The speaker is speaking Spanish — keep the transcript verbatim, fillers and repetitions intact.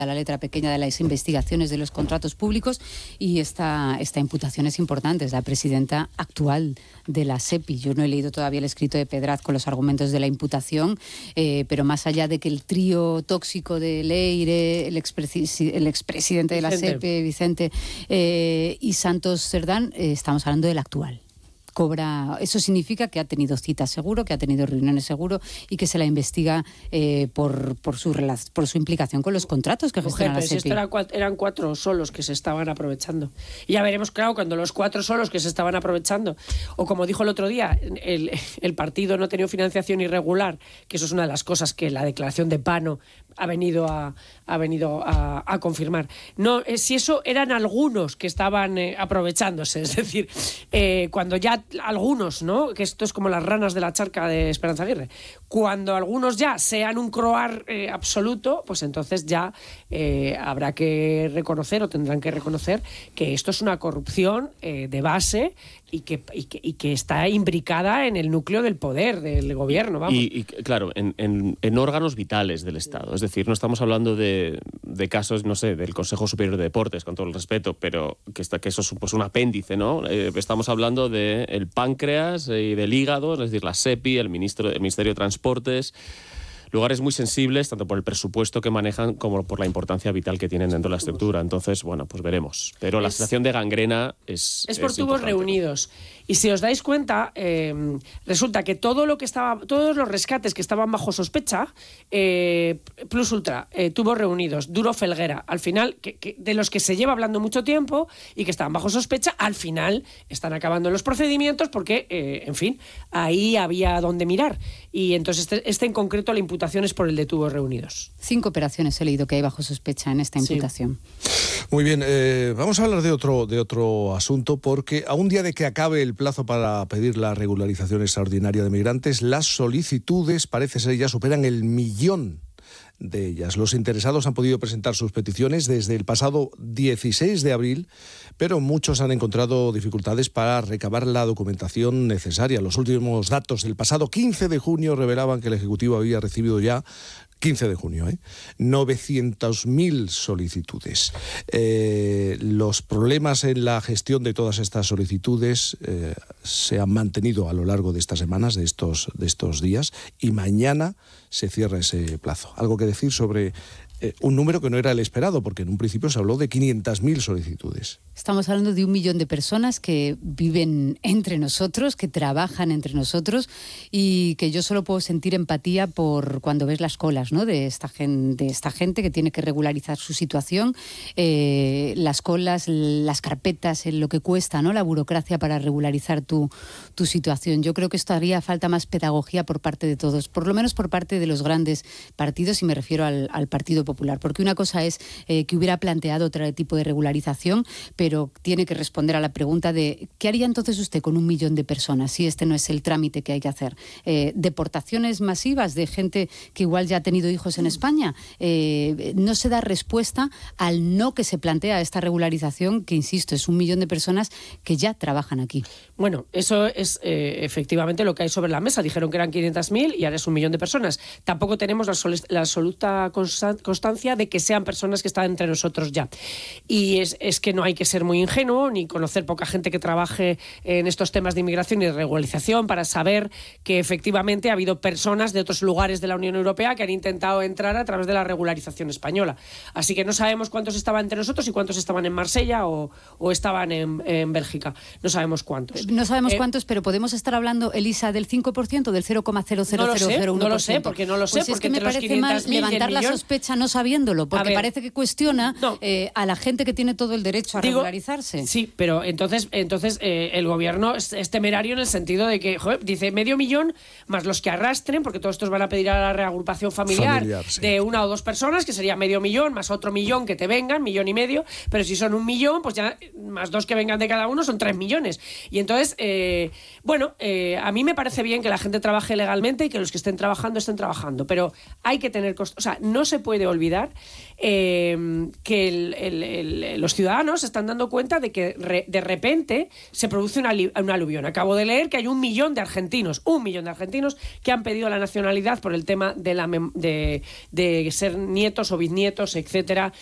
a la letra pequeña de las investigaciones de los contratos públicos, y esta, esta imputación es importante, es la presidenta actual de la SEPI. Yo no he leído todavía el escrito de Pedraz con los argumentos de la imputación, eh, pero más allá de que el trío tóxico de Leire, el, expresi- el expresidente de la Vicente. SEPI, Vicente, eh, y Santos Cerdán, eh, estamos hablando del actual. Cobra, eso significa que ha tenido citas seguro, que ha tenido reuniones seguro y que se la investiga eh, por, por, su, por su implicación con los contratos que gestiona la SEPI. Esto era cuatro, eran cuatro solos que se estaban aprovechando. Y ya veremos, claro, cuando los cuatro solos que se estaban aprovechando, o como dijo el otro día, el, el partido no ha tenido financiación irregular, que eso es una de las cosas que la declaración de Pano ha venido a, ha venido a, a confirmar. No, eh, si eso eran algunos que estaban eh, aprovechándose, es decir, eh, cuando ya algunos, ¿no? Que esto es como las ranas de la charca de Esperanza Aguirre. Cuando algunos ya sean un croar eh, absoluto, pues entonces ya eh, habrá que reconocer o tendrán que reconocer que esto es una corrupción eh, de base y que, y, que, y que está imbricada en el núcleo del poder del gobierno, vamos. Y, y claro, en, en, en órganos vitales del Estado. Es decir, no estamos hablando de, de casos, no sé, del Consejo Superior de Deportes, con todo el respeto, pero que, está, que eso es pues, un apéndice, ¿no? Eh, estamos hablando del páncreas y del hígado, es decir, la SEPI, el, ministro, el Ministerio de Transportes, lugares muy sensibles, tanto por el presupuesto que manejan como por la importancia vital que tienen dentro de la estructura. Entonces, bueno, pues veremos. Pero la Es- sensación de gangrena es Es por es tubos importante. reunidos. Y si os dais cuenta, eh, resulta que todo lo que estaba, todos los rescates que estaban bajo sospecha, eh, Plus Ultra, eh, tubos reunidos, Duro Felguera, al final, que, que, de los que se lleva hablando mucho tiempo y que estaban bajo sospecha, al final están acabando los procedimientos porque, eh, en fin, ahí había donde mirar. Y entonces este, este en concreto la imputación es por el de tubos reunidos. Cinco operaciones he leído que hay bajo sospecha en esta Sí. imputación. Muy bien, eh, vamos a hablar de otro, de otro asunto, porque a un día de que acabe el plazo para pedir la regularización extraordinaria de migrantes, las solicitudes parece ser ya superan el millón de ellas. Los interesados han podido presentar sus peticiones desde el pasado dieciséis de abril, pero muchos han encontrado dificultades para recabar la documentación necesaria. Los últimos datos del pasado quince de junio revelaban que el Ejecutivo había recibido ya quince de junio, ¿eh? novecientas mil solicitudes. Eh, los problemas en la gestión de todas estas solicitudes eh, se han mantenido a lo largo de estas semanas, de estos, de estos días, y mañana se cierra ese plazo. Algo que decir sobre eh, un número que no era el esperado, porque en un principio se habló de quinientas mil solicitudes. Estamos hablando de un millón de personas que viven entre nosotros, que trabajan entre nosotros, y que yo solo puedo sentir empatía por cuando ves las colas, ¿no? de, esta gente, de esta gente que tiene que regularizar su situación, eh, las colas, las carpetas, lo que cuesta, ¿no? La burocracia para regularizar tu, tu situación. Yo creo que esto haría falta más pedagogía por parte de todos, por lo menos por parte de los grandes partidos, y me refiero al, al Partido Popular, porque una cosa es eh, que hubiera planteado otro tipo de regularización, pero tiene que responder a la pregunta de ¿qué haría entonces usted con un millón de personas si este no es el trámite que hay que hacer? Eh, ¿Deportaciones masivas de gente que igual ya ha tenido hijos en España? Eh, no se da respuesta al no que se plantea esta regularización, que insisto, es un millón de personas que ya trabajan aquí. Bueno, eso es eh, efectivamente lo que hay sobre la mesa. Dijeron que eran quinientas mil y ahora es un millón de personas. Tampoco tenemos la, sol- la absoluta constancia de que sean personas que están entre nosotros ya. Y es, es que no hay que ser muy ingenuo ni conocer poca gente que trabaje en estos temas de inmigración y de regularización para saber que efectivamente ha habido personas de otros lugares de la Unión Europea que han intentado entrar a través de la regularización española. Así que no sabemos cuántos estaban entre nosotros y cuántos estaban en Marsella o, o estaban en, en Bélgica. No sabemos cuántos. No sabemos Eh, cuántos, pero podemos estar hablando, Elisa, del cinco por ciento, del cero coma cero cero cero cero uno por ciento. No lo sé, no lo sé, porque no lo sé, Pues es porque que me entre los parece mal quinientas mil y el levantar la millón- sospecha no sabiéndolo, porque ver, parece que cuestiona no. eh, a la gente que tiene todo el derecho a Digo, regularizarse. Sí, pero entonces, entonces eh, el gobierno es, es temerario en el sentido de que, joder, dice medio millón más los que arrastren, porque todos estos van a pedir a la reagrupación familiar, Familiar, sí. de una o dos personas, que sería medio millón, más otro millón que te vengan, millón y medio, pero si son un millón, pues ya más dos que vengan de cada uno son tres millones. Y entonces, eh, bueno, eh, a mí me parece bien que la gente trabaje legalmente y que los que estén trabajando estén trabajando, pero hay que tener costo, o sea, no se puede olvidar, eh, que el, el, el, los ciudadanos se están dando cuenta de que re, de repente se produce una, una aluvión. Acabo de leer que hay un millón de argentinos, un millón de argentinos que han pedido la nacionalidad por el tema de, la, de, de ser nietos o bisnietos, etcétera,